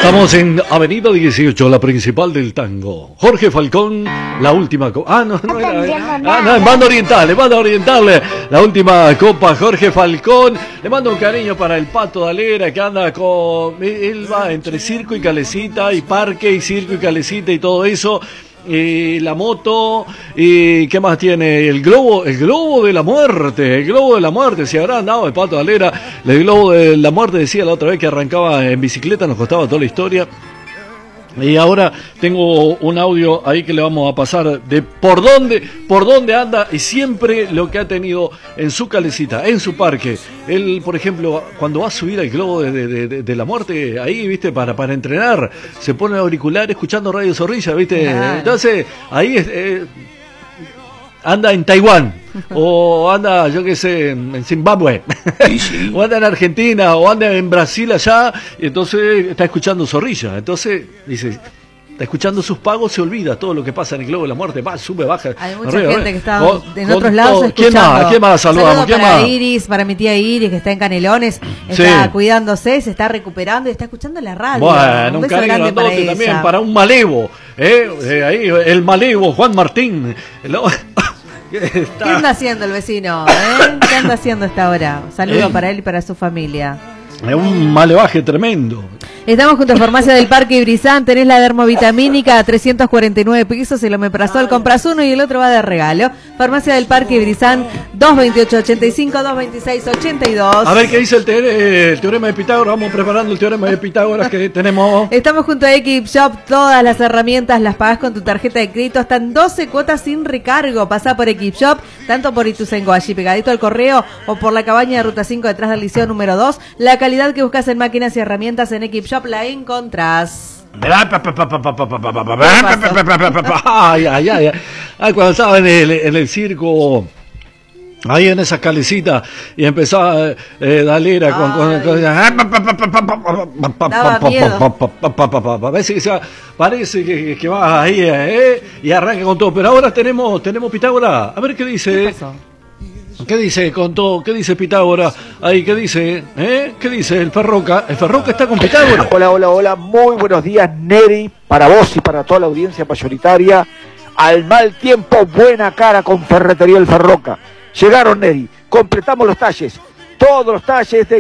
Estamos en Avenida 18, la principal del tango. Jorge Falcón, la última copa. No era. En Banda Oriental, la última copa. Jorge Falcón, le mando un cariño para el Pato Dalera, que anda con. Él va entre circo y calecita, y parque, y circo y calecita, y todo eso. La moto, y ¿qué más tiene? El globo de la muerte, si habrá andado el Pato Dalera, el globo de la muerte, decía la otra vez que arrancaba en bicicleta, nos costaba toda la historia. Y ahora tengo un audio ahí que le vamos a pasar de por dónde anda, y siempre lo que ha tenido en su calecita, en su parque. Él, por ejemplo, cuando va a subir al globo de la muerte, ahí, viste, para entrenar, se pone auricular escuchando Radio Zorrilla, viste. Entonces, ahí anda en Taiwán, o anda, yo qué sé, en Zimbabue, sí. O anda en Argentina, o anda en Brasil allá, y entonces está escuchando Zorrilla. Entonces, dice, está escuchando sus pagos, se olvida todo lo que pasa en el globo de la muerte, va, sube, baja. Hay mucha gente que está en otros lados escuchando. ¿Quién más saludamos? ¿Quién para más? Iris, para mi tía Iris, que está en Canelones, está cuidándose, se está recuperando y está escuchando la radio. Bueno, un cariño grandote también para un malevo, ahí, el malevo, Juan Martín. ¿Qué anda haciendo el vecino? ¿Qué anda haciendo a esta hora? Saludo para él y para su familia. Es un malevaje tremendo. Estamos junto a Farmacia del Parque Ibrizán. Tenés la dermovitamínica a 349 pesos, el omeprazol compras uno y el otro va de regalo. Farmacia del Parque Ibrizán, 228-85, 226-82. A ver qué dice el teorema de Pitágoras. Vamos preparando el teorema de Pitágoras que tenemos. Estamos junto a Equip Shop. Todas las herramientas las pagás con tu tarjeta de crédito. Hasta en 12 cuotas sin recargo. Pasá por Equip Shop, tanto por Ituzaingó, allí pegadito al correo, o por la cabaña de Ruta 5 detrás del liceo número 2. La calidad que buscas en máquinas y herramientas en Equip Shop la encontrás. Cuando estaba en el circo, ahí en esa calecita, y empezaba Dalera parece que va ahí, y arranca con todo. Pero ahora tenemos Pitágoras. A ver qué dice. ¿Qué dice con todo? ¿Qué dice Pitágoras? Ahí, ¿qué dice? ¿Qué dice el Ferroca? El Ferroca está con Pitágoras. Hola. Muy buenos días, Neri, para vos y para toda la audiencia mayoritaria. Al mal tiempo, buena cara con Ferretería El Ferroca. Llegaron, Neri. Completamos los talles. Todos los talles de